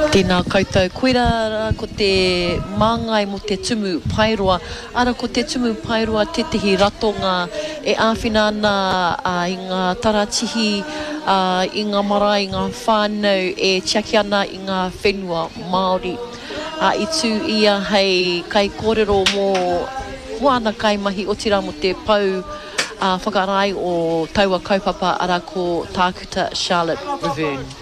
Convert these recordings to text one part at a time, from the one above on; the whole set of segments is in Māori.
Tēnā koutou, koera rā ko te māngai mo te tumu Paeroa. Ara ko te tumu Paeroa tetehi ratonga e āwhina ana i ngā taratihi, i ngā marae, i ngā whānau, e tiaki ana i ngā whenua Māori. I tū ia hei kai kōrero mō huana kai mahi o tira mo te pau whakarai o taua kaupapa ara ko tākuta Charlotte Ravern.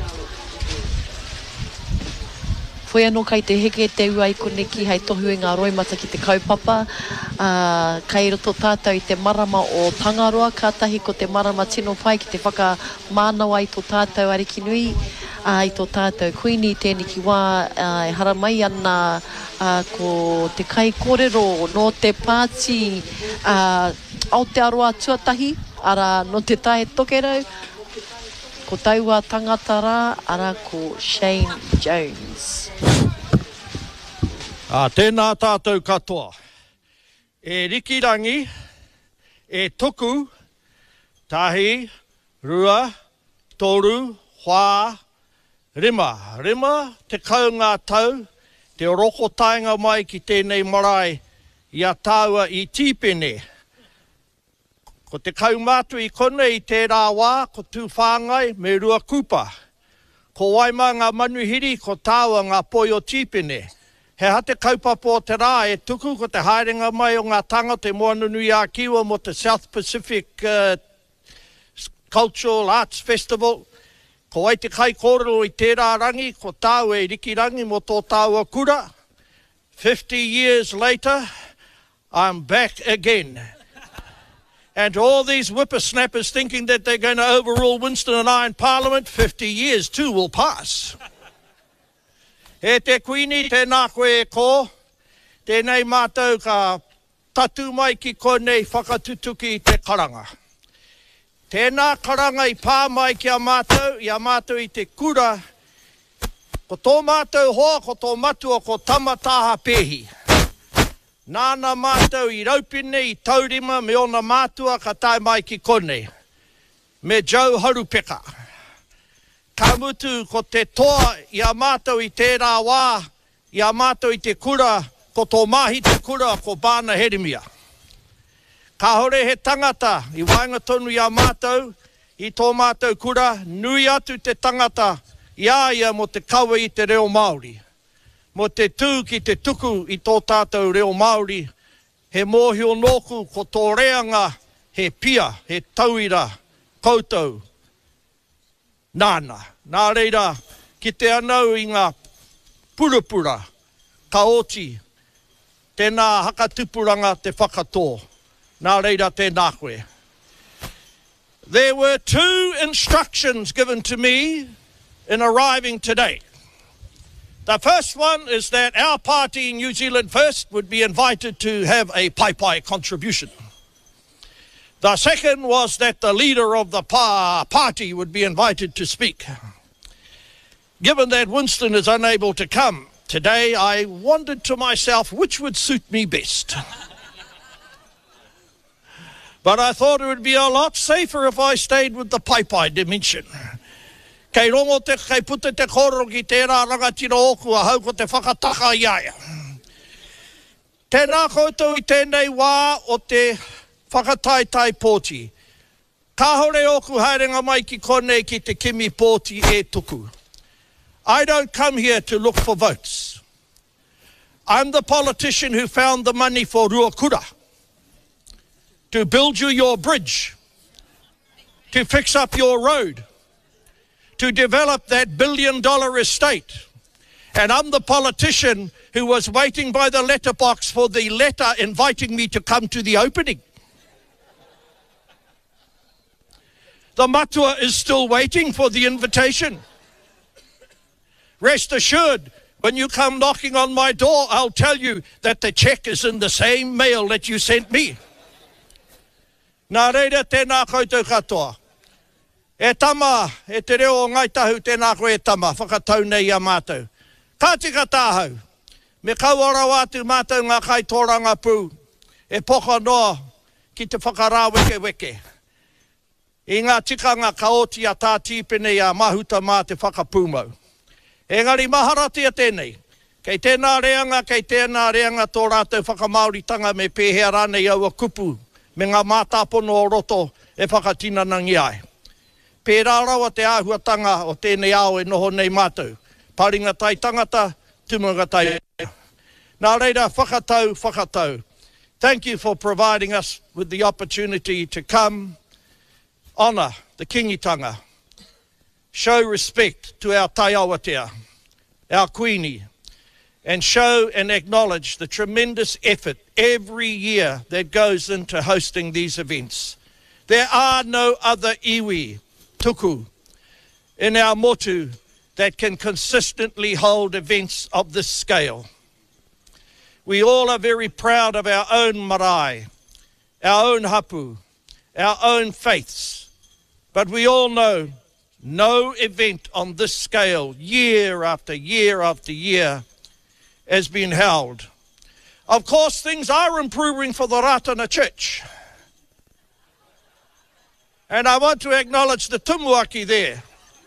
Whoi anō kai te heke te ua i koneki hei tohu i ngā roimata ki te kaupapa. Kai roto tātou i te marama o Tangaroa, kātahi ko te marama tino pai ki te whakamānawa i tō tātou ariki nui. I tō tātou kuini tēnei ki wā e hara mai ana ko te kai kōrero no te pāti Aotearoa tuatahi, ara no te tae tokerau. Ko taua tangata rā, ara ko Shane Jones. Tēnā tātou katoa. E rikirangi, e tuku, tahi, rua, toru, whā, rima. Rima, te kaunga tau, te roko tainga mai ki tēnei marae i a tāua i tīpene. Ko te kaumātu i kone i tērā wā, ko tū whāngai me rua kupa. Ko waima ngā manuhiri, ko tāua ngā poi o tīpene. He hate kaupapa o te rā e tuku ko te haerenga mai o ngā tanga te Moanunui a Kiwa mo te South Pacific Cultural Arts Festival. Ko wai te kai kōrero i tērā rangi, ko tāua e rikirangi mo tō tāua kura. 50 years later, I'm back again. And all these whippersnappers thinking that they're going to overrule Winston and I in Parliament, 50 years too will pass. E te kuini, tēnā koe e ko, tēnei mātou ka tatu mai ki konei whakatutuki i te karanga. Tēnā karanga i pā mai ki a mātou i te kura, ko tō mātou hoa, ko tō matua, ko tamataha pehi. Nāna mātou i raupine, i taurima, me ona mātua ka tae mai ki konei. Me Joe Harupeka. Ka mutu ko te toa i a mātou i tērā wā, i a mātou i te kura, ko tō mahi te kura, ko Bāna Heremia. Ka hore he tangata i wainga tonu i a mātou, i tō mātou kura, nui atu te tangata i ia mo te kawa i te reo Māori. Mo te tū ki te tuku i tō tātou reo Māori, he mōhio nōku ko tō reanga, he pia, he tauira, koutou, nāna. Nā reira, ki te anau i ngā purupura, ka oti, tēnā hakatupuranga te whakatō. Nā reira tēnā koe. There were 2 instructions given to me in arriving today. The first one is that our party, New Zealand First, would be invited to have a pai contribution. The second was that the leader of the party would be invited to speak. Given that Winston is unable to come today, I wondered to myself which would suit me best. But I thought it would be a lot safer if I stayed with the pai dimension. Kei rongo te kei puta te kōrero ki tērā rangatira oku a hau ko te whakataka iaia. Tēnā koutou i tēnei wā o te whakataitai pōti. Ka hore oku haerenga mai ki konei ki te kimi pōti e tuku. I don't come here to look for votes. I'm the politician who found the money for Ruakura. To build you your bridge. To fix up your road. To develop that $1 billion estate. And I'm the politician who was waiting by the letterbox for the letter inviting me to come to the opening. The matua is still waiting for the invitation. Rest assured, when you come knocking on my door, I'll tell you that the check is in the same mail that you sent me. Nā reira tēnā koutou katoa. E tama, e te reo o ngaitahu tēnā koe e tama, whakatau nei a mātou. Ka tika tāhau, me kauara wātu mātou ngā kai tōranga pū, e poka noa ki te whakarā weke weke. I ngā tikanga ka oti a tā tīpene a mahuta mā te whakapūmau. Engari maharatia tēnei. Kei tēnā reanga tō rātou whakamauritanga me pēhea rānei au a kupu me ngā mātāpono o roto e whakatinanangi ai. Pērā rawa te āhuatanga o tēnei ao e noho nei mātou. Paringa tai tangata, tumunga tai. Nā reira, whakatau. Thank you for providing us with the opportunity to come, honour the kingitanga, show respect to our tai awatea, our queenie, and show and acknowledge the tremendous effort every year that goes into hosting these events. There are no other iwi, tuku, in our motu that can consistently hold events of this scale. We all are very proud of our own marae, our own hapu, our own faiths, but we all know no event on this scale, year after year after year, has been held. Of course, things are improving for the Ratana Church. And I want to acknowledge the tumuaki there.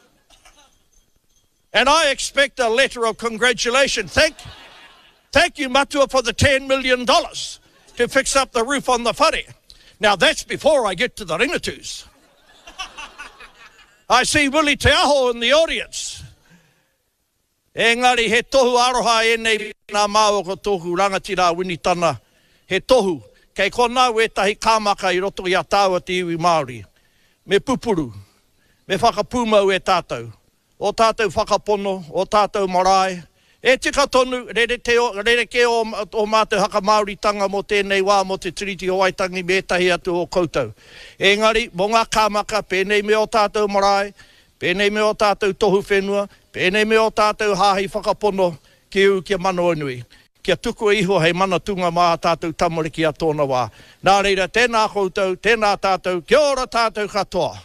And I expect a letter of congratulation. Thank you, Matua, for the $10 million to fix up the roof on the whare. Now, that's before I get to the ringatus. I see Willie Te Aho in the audience. Engari, he tohu aroha e nei nā māo ko tohu rangatira winitana. He tohu, kei kona wetahi kāmaka I roto I a tāua te iwi Māori. Me pupuru, me whakapūmau e tātou. O tātou whakapono, o tātou marae. E tika tonu, rere ke o mātou haka Māoritanga mo tēnei wā mo te tiriti o Waitangi me etahi atu o koutou. Engari, mo ngā kāmaka, pēnei me o tātou marae, pēnei me o tātou tohu whenua, pēnei me o tātou hāhi whakapono ki u kia manoanui. Kia tuku iho hei mana tunga mā tātou tamariki a tōna wā. Nā reira, tēnā koutou, tēnā tātou, kia ora tātou katoa.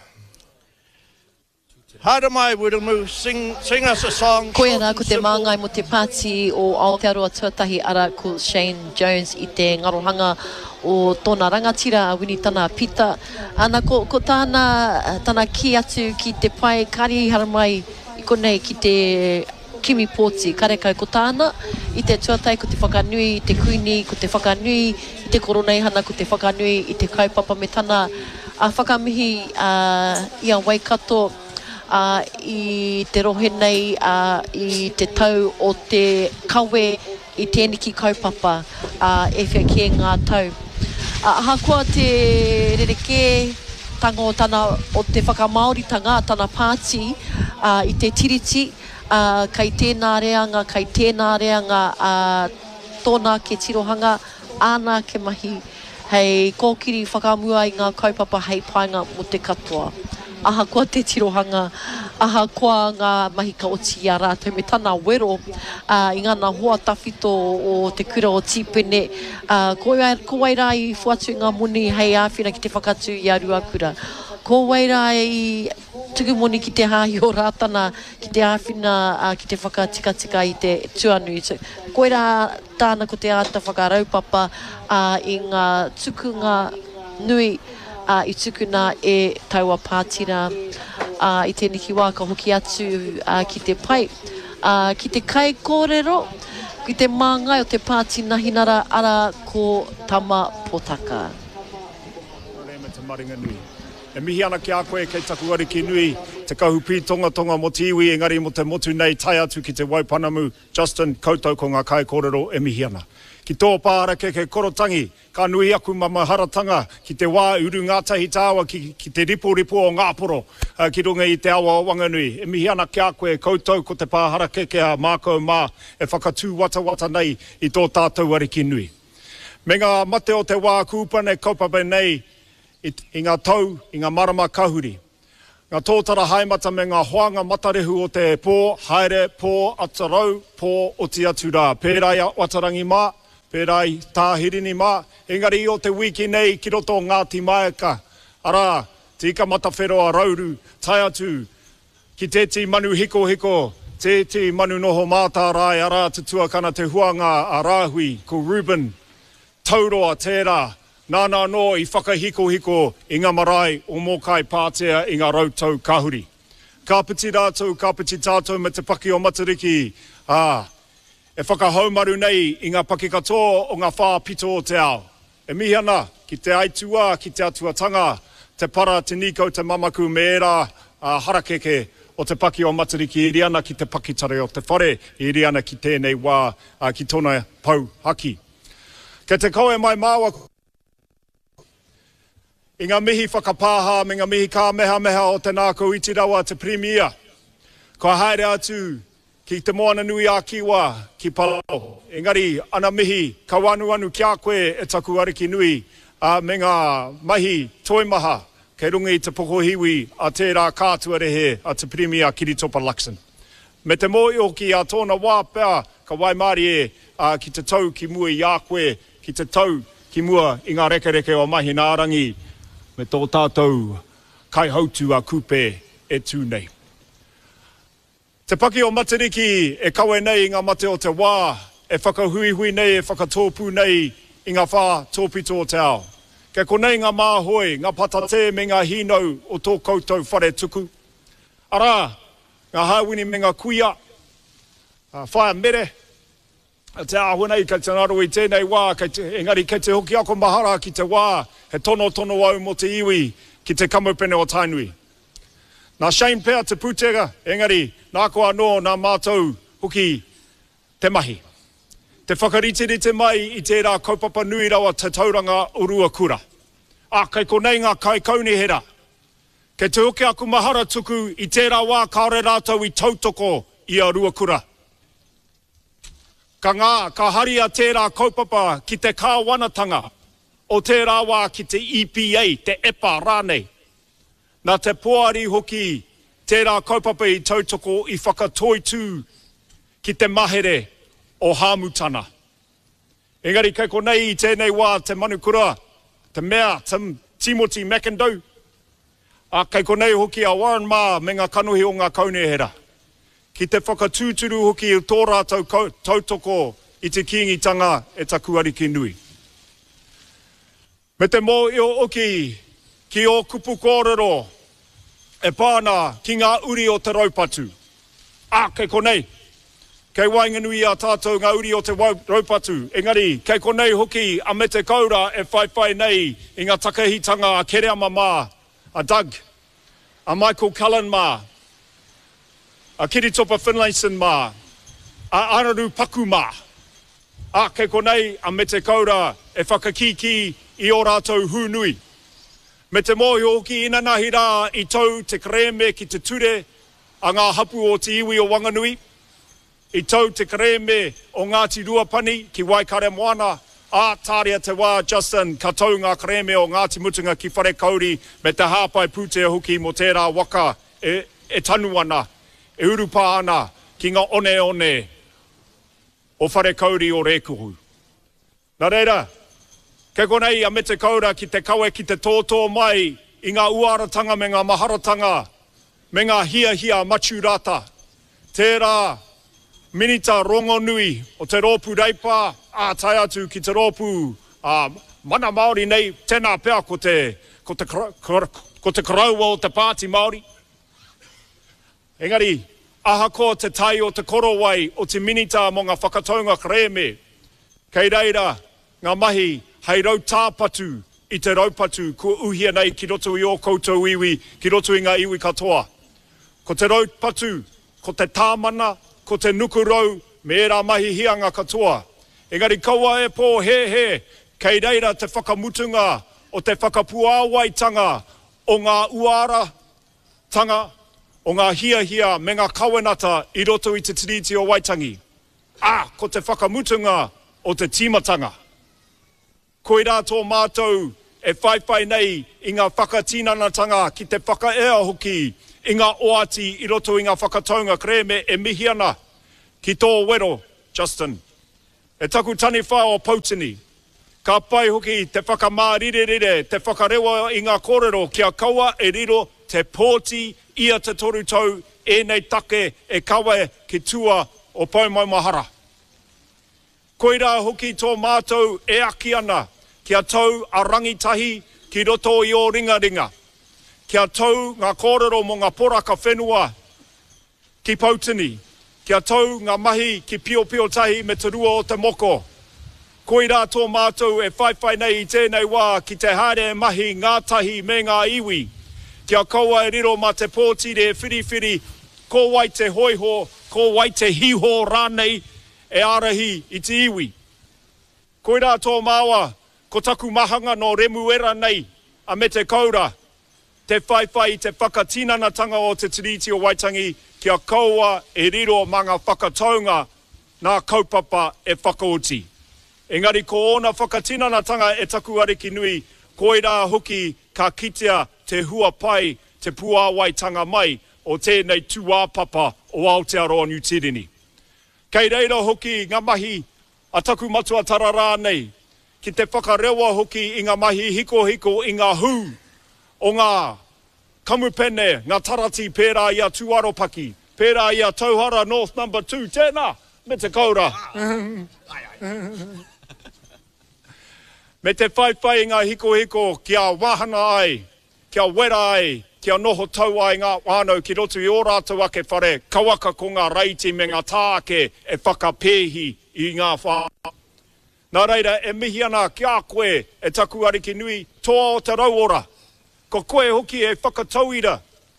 Haramai Wiremu, sing us a song. Koe ana ko te māngai mo te pāti o Aotearoa tuatahi ara ko Shane Jones I te ngarohanga o tōna rangatira a Winitana Pita. Ana ko tāna ki atu ki te pai kari haramai I konei ki te Kimi Pōti, karekai ko tāna, I te tuatai ko te whakanui, I te kuini ko te whakanui, I te koroneihana ko te whakanui, I te kaupapa me tana a whakamihi I a Waikato, I te rohe nei I te tau o te kawe I tēniki kaupapa e whia ki ngā tau. Hakoa te rereke tango tana o te whakamauritanga tana pāti I te tiriti kai tēnā reanga tōna ke tirohanga āna ke mahi hei kōkiri whakamua I ngā kaupapa hei painga mo te katoa. Aha koa te tirohanga, aha koa ngā mahi ka oti a rātou me tana wero I ngana hoa tawhito o te kura o tīpene. Ko waira I fuatu ngā muni hei āwhina ki te whakatu I arua kura. Ko waira I tuku moni ki te hāhi o rātana, ki te āwhina, ki te whakatika I te tuanui. Ko waira tāna ko te āta whakaraupapa I ngā tukunga nui I tukuna e taua pātira I te niki wā ka hoki atu ki te pai. Ki te kai kōrero, ki te māngai o te pāti nahinara ara ko Tama Potaka. E mihi ana ki a koe kei taku ariki nui, te kahupi tonga mo te iwi, engari mo te motu nei tai atu ki te Waipanamu, Justin, koutou ko ngā kai kōrero e mihi ana. Ki tō pāra ke korotangi, ka nui aku mamaharatanga ki te wā uru ngātahi tāua ki te ripo o Ngāporo ki runga I te awa o Wanganui. E mihi ana ki a koe koutou ko te pāhara a mākou mā e whakatū wata nei I tō tātou ariki nui. Me ngā mate o te wā kūpane kaupapa nei I ngā tau, I ngā marama kahuri. Ngā tōtara haimata me ngā hoanga matarehu o te pō, haere, pō, atarau, pō, oti atu rā. Pērai a Watarangi mā, pērai tāhirini mā, engari o te wiki nei ki roto Ngāti Maeka. Arā, te ika matawhero a rauru, tai atu, ki te manu hiko, te manu noho mātārai, arā te tuakana te huanga a Rāhui, ko Ruben, tauroa tērā, nāna no I whakahiko I ngā marae o Mokai Pātea I ngā rautau kahuri. Kāpiti rātou, kāpiti tātou me te paki o Matariki. E whakahaumaru nei i ngā paki katoa o ngā whāpito o te ao. E mihi ana, ki te aitua, ki te atuatanga, te para, te niko, te mamaku, me era harakeke o te paki o Matariki, iri ana ki te pakitare o te whare, iri ana ki tēnei wā, ki tōna pau haki. Kei te koe mai māua, i ngā mihi whakapāha, me ngā mihi kā meha meha o te nāko iti rawa te premier. Ko haere atu, ki te moana nui a kiwa, ki Palau. Engari, ana mihi, ka wanu anu kia koe e taku ariki nui, me ngā mahi toimaha, kei rungi te pokohiwi a tērā kātua rehe a te premier Kiritopa Luxon. Me te moio ki a tōna wā pēr, ka waimari e ki te tau ki mua i a koe, ki te tau ki mua i ngā rekereke o mahi nārangi, me tō tātou kai hautu a kupe e tū nei. Te paki o Matariki e kawe nei i ngā mate o te wā, e whakahui nei, e whakatōpu nei i ngā whā tōpito o te ao. Kei konei ngā māhoi, ngā patate me ngā hinau o tō koutou whare tuku. Arā, ngā hāwini me ngā kuia, whaia mere, te āhunei kei te naro i tēnei wā, engari kei te hoki ako mahara ki te wā, he tono au mo te iwi ki te kamupene o Tainui. Nā Shane pēr te pūtega, engari, nā koa no nā mātou hoki te mahi. Te whakarite mai i tērā kaupapa nui rawa te tauranga o Ruakura. Kei konei ngā kai kauni hera. Kei te hoki aku mahara tuku i tērā wā kāre rātou i tautoko i a Ruakura. Ka haria tērā kaupapa ki te kāwanatanga o tērā wā ki te EPA, te EPA rānei. Nā te poari hoki tērā kaupapa i tautoko i whakatoitu ki te mahere o Hāmutana. Engari kei konei i tēnei wā te manukura, te mea, Timothy McIndoe. Kei konei hoki a Warren Ma me ngā kanohi o ngā kaunehera. Ki te whakatūturu hoki i tō rātou tautoko i te kingitanga e taku ariki nui. Me te mō i o oki ki o kupu kōrero e pāna ki ngā uri o te raupatu. Kei konei. Kei wainganui a tātou ngā uri o te raupatu. Engari, kei konei hoki a me te kaura e whaiwhai nei i ngā takahitanga a Kereama mā, a Doug, a Michael Cullen mā, a Kiritopa Finlayson mā, a Araru Paku mā. Kei konei a me te kaura e whakakiki i o rātou hūnui. Me te mōhio ki inanahi rā i tau te kareme ki te ture a ngā hapu o te iwi o Wanganui. I tau te kareme o Ngāti Ruapani ki Waikare Moana. Tāria te wā Justin ka tau ngā kareme o Ngāti Mutunga ki Whare Kauri me te hāpai pūtea hoki mo tērā waka e tanu ana, e urupā ana ki ngā one o Whare Kauri o Rēkuhu. Nā reira, kei konei a me te kaura ki te kawe ki te tōtō mai i ngā uaratanga me ngā maharatanga, me ngā hia maturata. Tērā minita rongonui o te rōpu reipa, tai atu ki te rōpu mana Māori nei, tēnā pēr ko te karaua o te pāti Māori. Engari, ahako te tai o te korowai o te minita mo ngā whakataunga kareme. Kei reira, ngā mahi, hei rau tāpatu i te raupatu ko uhia nei ki roto i o koutou iwi, ki roto i ngā iwi katoa. Ko te raupatu, ko te tāmana, ko te nukurau, me era mahi hianga katoa. Engari kaua e pō he, kei reira te whakamutunga o te whakapuawaitanga o ngā uara tanga, o ngā hia me ngā kawenata i roto i te tiriti o Waitangi. Ko te whakamutunga o te timatanga. Koe rā tō mātou e whaiwhai nei i ngā whakatinanatanga ki te whakaea hoki i ngā oati i roto i ngā whakataunga kreme e mihi ana ki tō wero, Justin. E taku tani whā o Pautini. Ka pai hoki te whakamārirerere, te whakarewa i ngā kōrero kia kaua e riro te pōti ia te toru tau e nei take e kawe ki tua o Paumaumahara. Koe rā hoki tō mātou e aki ana kia tau a rangitahi ki roto i o ringa. kia tau ngā kōrero mo ngā poraka whenua ki Pautini, kia tau ngā mahi ki Pio Pio Tahi me te rua o te moko. Koi rā tō mātou e whaiwhai nei i tēnei wā ki te haere mahi ngātahi me ngā iwi. Kia kaua e riro ma te pōtire e whiriwhiri, ko wai te hoiho, ko wai te hiho rānei e arahi i te iwi. Koi rā tō māua, ko taku mahanga no remuera nei, a me te kaura, te whaiwhai te whakatinanatanga o te tiriti o Waitangi, kia kaua e riro ma ngā whakataunga nā kaupapa e whakaoti. Engari ko ona whakatinanatanga e taku ariki nui, koi rā hoki ka kitea te hua pai, te puāwaitanga mai o tēnei tuāpapa o Aotearoa New Tirini. Kei reira hoki ngā mahi a taku matua tararā nei, ki te whakarewa hoki i ngā mahi hiko hiko i ngā hū o ngā kamupene, ngā tarati pērā ia Tuaropaki, pērā ia Tauhara North No. 2, tēnā, me te kaura. Me te whaiwhai ngā hiko hiko kia wahana ai, kia wera ai, kia noho tau ai ngā wānau ki rotu i ō rātou ake whare, kawaka ko ngā reiti me ngā tāke e whakapēhi i ngā whā. Nā reira, e mihi ana kia koe e taku ariki nui, toa o te rauora. Ko koe hoki e whakatauira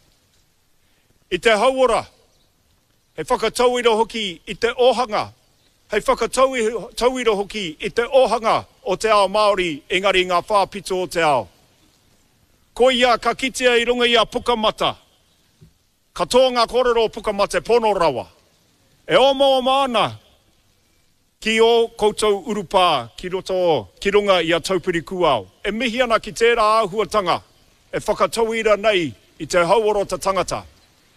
i te hauora. He whakatauira hoki i te ohanga. Hei whakatauira hoki i te ohanga o te ao Māori, engari ngā whāpito o te ao. Ko ia ka kitea i runga ia pukamata. Ka tō ngā kōrero pukamata pono rawa. E omo o maana ki o koutou urupā ki roto ki runga ia taupiri kuao. E mihi ana ki tērā āhuatanga. E whakatauira nei i te hauoro ta tangata.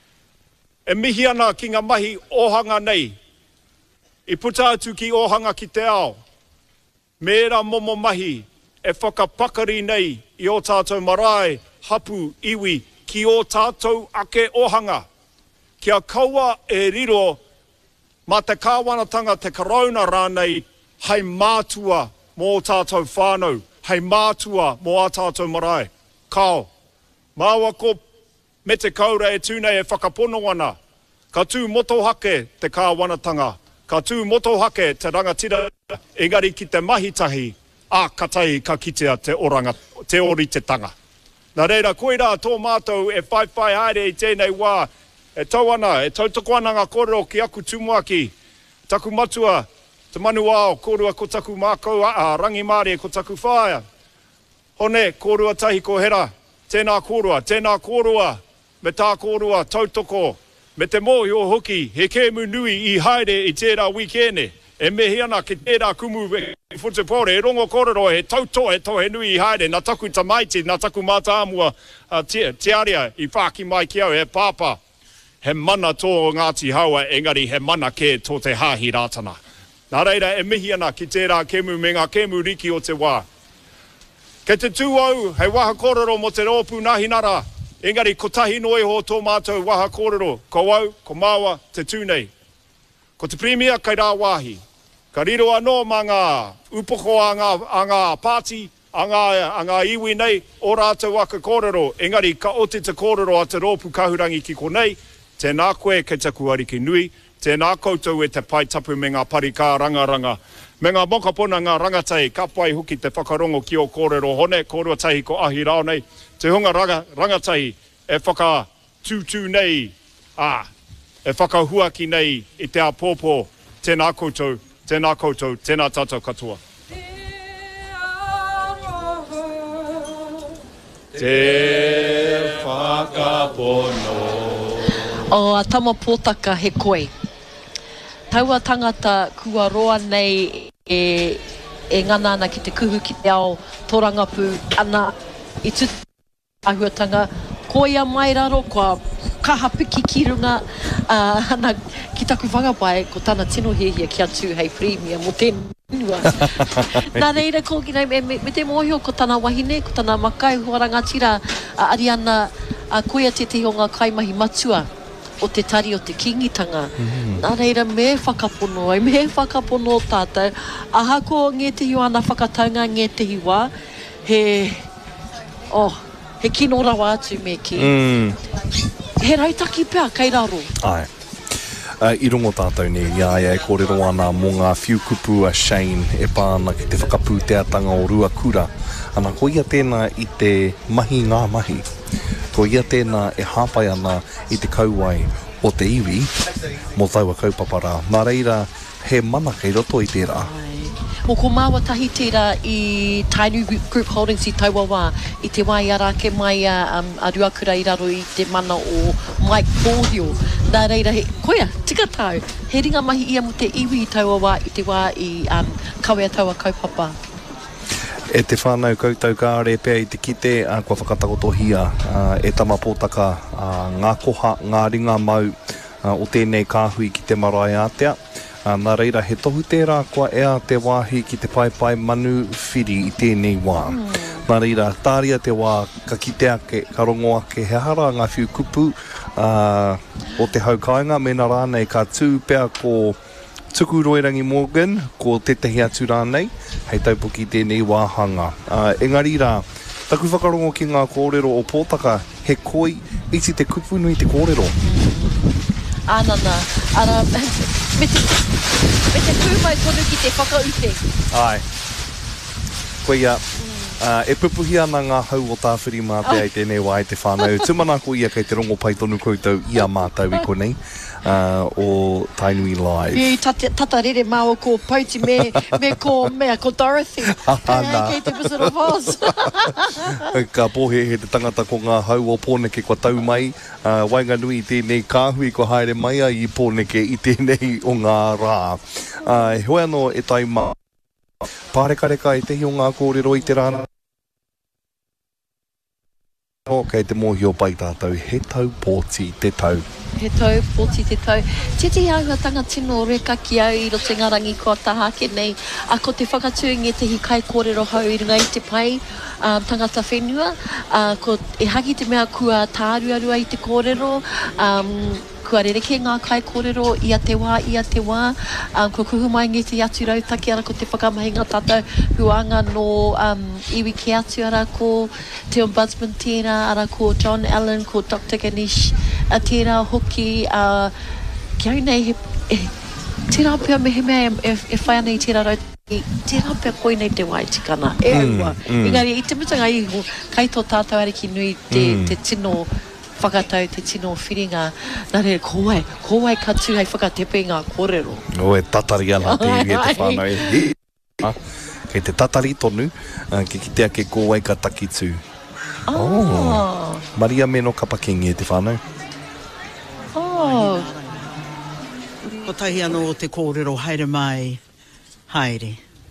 E mihi ana ki ngā mahi ohanga nei. I puta atu ki ohanga ki te ao. Mērā momo mahi e whakapakari nei i o tātou marae, hapu, iwi, ki o tātou ake ohanga. Kia kaua e riro ma te kāwanatanga te karauna rānei, hei mātua mō tātou whānau, hei mātua mō a tātou marae. Kao, māua ko me te kaura e tūnei e whakapono ana, ka tū motohake te kāwanatanga, ka tū motohake te rangatira, engari ki te mahitahi, a katai ka kitea te oranga, te ori te tanga. Nā reira, koe rā tō mātou e whaiwhai haere i tēnei wā, e tau ana, e tautoko ana ngā kōrero ki aku tumuaki, taku matua, te manu ao, kōrua ko taku mākau rangi māre ko taku whāia. Hone, kōrua tahi ko hera, tēnā kōrua, me tā kōrua tautoko, me te mōhi o hoki, he kēmu nui i haere i tērā wikene, e mehi ana ki tērā kumu e whutupore, e rongo kōrero he tauto e tohe nui i haere, nā taku tamaiti, nā taku mātāmua te aria i whāki mai ki au, he pāpā, he mana tō Ngāti Haua, engari he mana ke tō te hāhi rātana. Nā reira, e mihi ana ki tērā kēmu me ngā kēmu riki o te wā. Kei te tūau, hei waha kōrero mo te rōpū nahinara, engari ko tahi noe ho tō mātou waha kōrero, ko au, ko māua, te tūnei. Ko te premier kai rā wāhi, ka riro anō ma ngā upoko a ngā pāti, a ngā iwi nei, o rātou waka kōrero, engari ka ote te kōrero a te rōpū kahurangi ki konei, tēnā koe kei taku ariki nui, tēnā koutou e te pai tapu me ngā parika ranga. Me ngā mokapona ngā rangatai, ka pai huki te whakarongo ki o kōrero hone, kōrua tahi ko ahi rao nei, te hunga rangatai e whaka tūtū nei, e whakahuaki nei i te apōpō, tēnā koutou, tēnā tātou katoa. Te whakapono. O a tama pōtaka he koe. Taua tangata kua roa nei e ngana ana ki te kuhu ki te ao tōrangapu ana i tu ahuatanga. Koia mai raro, kua kaha piki ki runga ana ki taku whangapai ko tāna tino hihia ki atu hei premium mo tēnua. Nā reira ko ki nei, me te mōhio ko tāna wahine, ko tāna makai huaranga tira ari ana koia te te o ngā kaimahi matua o te tari o te kingitanga. Nā reira me whakapono ai, me whakapono tātou. Aha ko ngē te hiwa ana whakataunga ngē te hiwa, he he kino rawa atu me ki. He raitaki pia, kei raro. Ai. I rongo tātou ne, ia e kōrero ana mō ngā whiu kupu a Shane e pāna ki te whakapūteatanga o Ruakura. Ana ko ia tēnā i te mahi ngā mahi. Ko ia tēnā e hāpai ana i te kauai o te iwi mō taua kaupapara. Nā reira, he mana kei roto i tērā. Mo ko māua tahi tērā i Tainu Group Holdings i Tauawa i te wai ara ke mai a Ruakura i raro i te mana o Mike Baudio. Nā reira, koia, tika tau. He ringa mahi ia mo te iwi i Tauawa i te wā i Kawea Taua Kaupapa. E te whānau koutou kāre pēr i te kite, kua whakatakotohia, e tama pōtaka ngā koha, ngā ringa mau o tēnei kāhui ki te marae Atea. Nā reira, he tohu tērā kua ea te wāhi ki te pai manu whiri i tēnei wā. Nā reira, tāria te wā, ka kite ake, ka rongo ake, he hara ngā whiu kupu o te haukainga, mena rānei ka tū pēr ko Tuku Roirangi Morgan, ko te tehi atu rānei, hei taupoki tēnei wāhanga. Engari rā, taku whakarongo ki ngā kōrero o pōtaka, he koi iti te kupu nui te kōrero. Anana, ara, me te pūmai tonu ki te whakaute. Ai. Koe ia, e pupuhi ana ngā hau o tāwhiri mā te ai tēnei wā i te whānau. Tūmana ko ia kei te rongo pai tonu koutou ia mātau i konei. O Tainui Live. I tata rere māo ko Pauti me ko Dorothy. Kei te Wizard of Oz. Ka pōhe he te tangata ko ngā hau o pōneke kua tau mai. Wainga nui i tēnei kāhui ko haere mai i pōneke i tēnei o ngā rā. Hoe anō e tai mā. Pārekareka e tehi o ngā kōrero i te rāna. Kei te mōhio pai tātou, he tau pōti te tau. He tau, pōti te tau. Te aungatanga tino reka ki au i roto ngā rangi kua tahake nei. A ko te whakatūngi te hi kai kōrero hau i runga i te pai tangata whenua. Ko e haki te mea kua tāruarua i te kōrero. Kua rereke ngā kai kōrero ia te wā. Kua kuhu mai ngi te atu rautaki ara ko te whakamahinga tātou huanga no iwi ke atu ara ko te ombudsman tēnā, ara ko John Allen, ko Dr. Ganesh tēnā hoki. Kia au nei, tērā pia me he mea e whai ana i tērā rautaki, tērā pia koe nei te wai tikana. Engari, i te mutunga iho, kai tō tātou ariki nui te tino whakatau, te tino whiringa. Nā re, kōwai ka tū hei whakatepe ngā kōrero. E tatari ana te iwi e te whānau. Kei te tatari tonu, ki te ake kōwai ka taki tū. Maria me no kapakingi e te whānau. Ko tahi anō o te kōrero haere mai, haere.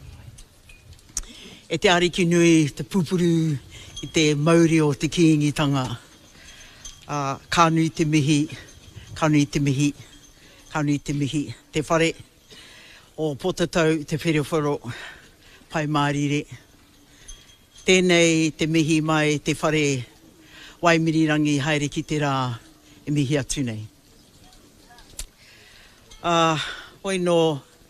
E te ariki nui, te pupuru, i te mauri o te kiingitanga. Ka nui te mihi, ka nui te mihi, ka nui te mihi. Te whare o potatau, te wherewharo, pai mārire. Tēnei te mihi mai, te whare waimirirangi haere ki te rā, e mihi atu nei. Hoi no,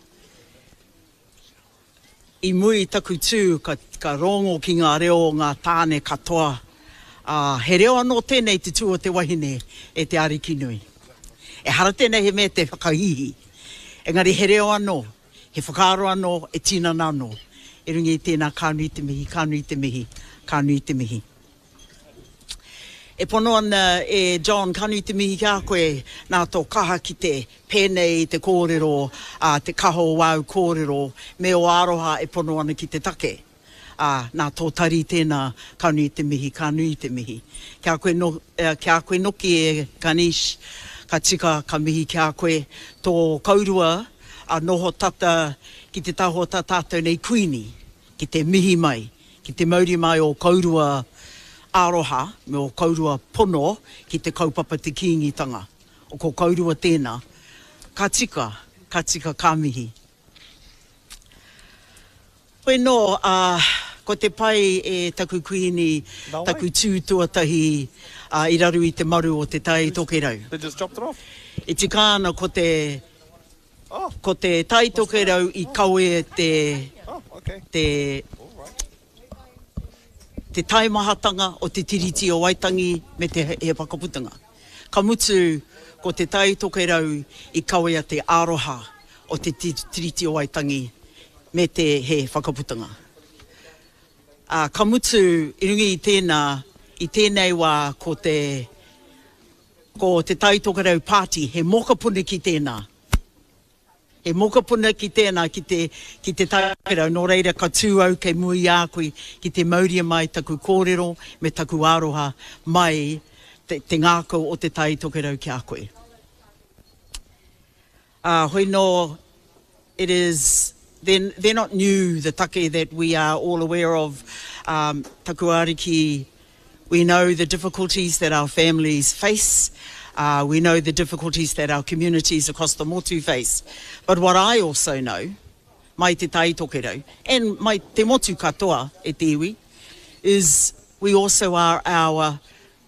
i mui taku tū, ka rongo ki ngā reo ngā tāne katoa. He reo anō tēnei te tū o te wahine e te ariki nui. E hara tēnei he mea te whakahihi. Engari he reo anō, he whakaaro anō, e tīnana anō. E rungi i tēnā kānui te mihi, kānui te mihi, kānui te mihi. E pono ana e John kānui te mihi kia koe nā tō kaha ki te pēnei, te kōrero, te kaho wau kōrero, me o aroha e pono ana ki te take. Nā tō tari tēnā kānui te mihi, kānui te mihi. Kia koe noki e Ganesh, ka tika ka mihi kia koe tō kaurua noho tata ki te taho tātou nei kuini, ki te mihi mai, ki te mauri mai o kaurua aroha, me o kaurua pono ki te kaupapa te kiingitanga. O ko kaurua tēnā, ka tika ka mihi. Hoi no, ko te pai e taku kuini, taku tūtuatahi i raru i te maru o te tai tokerau. They just dropped it off. E tika ana ko te tai tokerau i kaue te te taimahatanga o te tiriti o Waitangi me te he whakaputunga. Ka mutu ko te tai tokerau I kawea te aroha o te tiriti o Waitangi me te he whakaputunga. Ka mutu I rungi I tēnei wā ko te tai tokerau party, he mokapuna ki tēnā. He mokapuna ki tēnā ki te tairau, nō reira ka tūau kei mui a koe ki te mauria mai taku kōrero me taku aroha mai te ngākau o te tai tokerau ki a koe. Hoi no, it is, they're not new, the take that we are all aware of. Taku ariki, we know the difficulties that our families face. We know the difficulties that our communities across the motu face. But what I also know, mai te tai tokerau, and mai te motu katoa e te iwi, is we also are our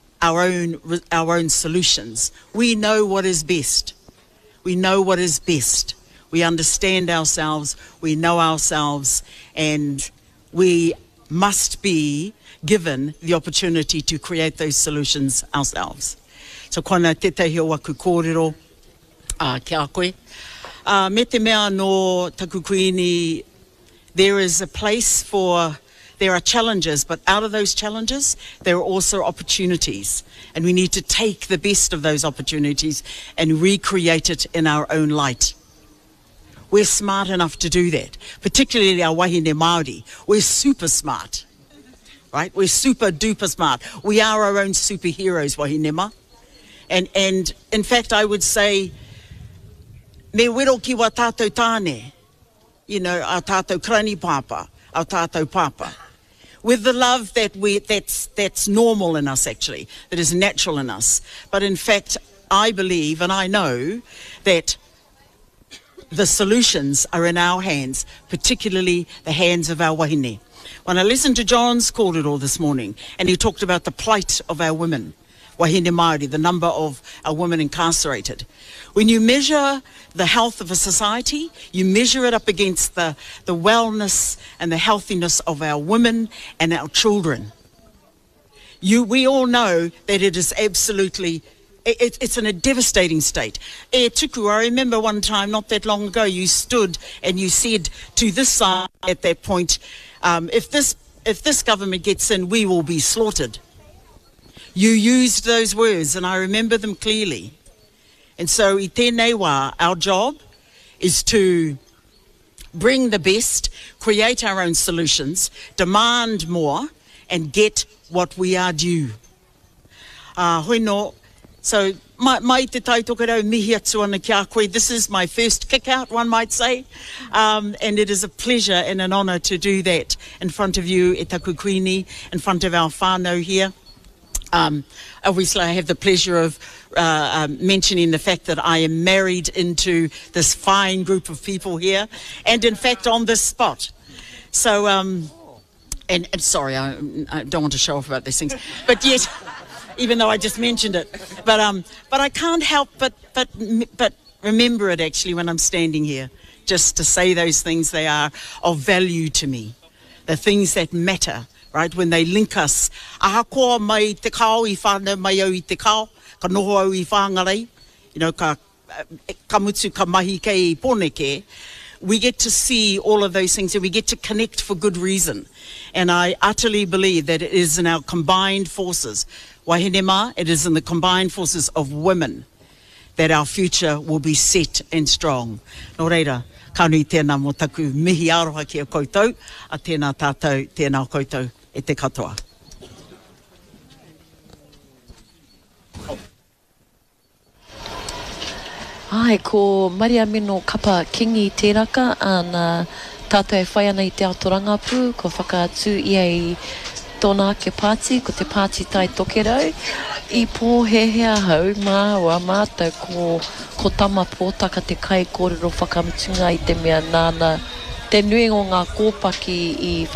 own solutions. We know what is best. We know what is best. We understand ourselves, we know ourselves, and we must be given the opportunity to create those solutions ourselves. So kona tētahi o aku kōrero ki a koe. Me te mea no taku kuini, there is a place there are challenges, but out of those challenges, there are also opportunities. And we need to take the best of those opportunities and recreate it in our own light. We're smart enough to do that, particularly our wahine Māori. We're super smart, right? We're super duper smart. We are our own superheroes, wahine ma. And in fact, I would say, me wero ki wa tātou tāne, you know, our tātou krani papa, our tātou papa. With the love that's normal in us actually, that is natural in us. But in fact, I believe and I know that the solutions are in our hands, particularly the hands of our wahine. When I listened to John's kōrero this morning, and he talked about the plight of our women, wahine Māori, the number of our women incarcerated. When you measure the health of a society, you measure it up against the wellness and the healthiness of our women and our children. We all know that it is absolutely, it's in a devastating state. E tuku, I remember one time not that long ago, you stood and you said to this side at that point, if this government gets in, we will be slaughtered. You used those words, and I remember them clearly. And so, I tēnei wā, our job is to bring the best, create our own solutions, demand more, and get what we are due. Hoi no, so mai te tai tokerau mihi atu ana ki a koe. This is my first kick out, one might say. And it is a pleasure and an honour to do that in front of you, e taku kuini, in front of our whānau here. Obviously, I have the pleasure of mentioning the fact that I am married into this fine group of people here, and in fact on this spot. So, and sorry, I don't want to show off about these things, but yet, even though I just mentioned it, but I can't help but remember it actually when I'm standing here, just to say those things. They are of value to me, the things that matter. Right, when they link us. Aha koa mai te kao I whānau mai au I te kao, ka noho au I whāngarei, you know, ka mutu ka mahi kei poneke. We get to see all of those things and we get to connect for good reason. And I utterly believe that it is in our combined forces, wahine mā, it is in the combined forces of women that our future will be set and strong. Nō reira, kanui tēnā mō taku mihi aroha ki a koutou, a tēnā tātou, tēnā koutou. E te katoa. Ai, ko Maria Mino kapa kingi te raka, ana tātou e whai ana I te autorangapu, ko whakaatu ia I tōna ke pāti, ko te pāti tai tokerau. I pōhehea hau, mā wa mātou, ko tama pōtaka te kai kōrero whakamutunga I te mea nāna, te nui o ngā kōpaki I